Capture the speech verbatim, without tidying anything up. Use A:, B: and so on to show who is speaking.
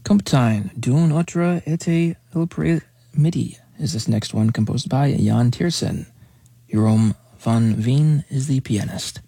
A: Comptine, Doen Otra Ete Ilpre Midi is this next one, composed by Jan Tiersen. Jerome van Veen is the pianist.